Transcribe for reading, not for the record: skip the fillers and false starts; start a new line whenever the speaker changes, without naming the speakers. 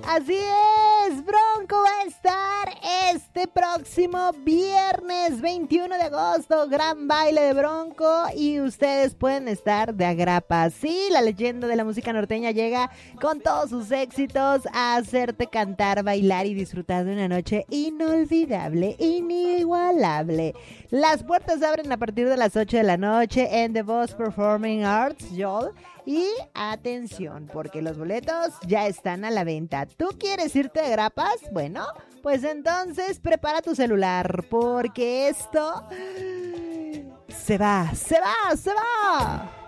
Así es, Bronco va a estar este próximo viernes 21 de agosto, gran baile de Bronco y ustedes pueden estar de agrapa. Sí, la leyenda de la música norteña llega con todos sus éxitos a hacerte cantar, bailar y disfrutar de una noche inolvidable, inigualable. Las puertas abren a partir de las 8 de la noche en The Boss Performing Arts, Joel. Y atención, porque los boletos ya están a la venta. ¿Tú quieres irte de grapas? Bueno, pues entonces prepara tu celular, porque esto se va, se va, se va.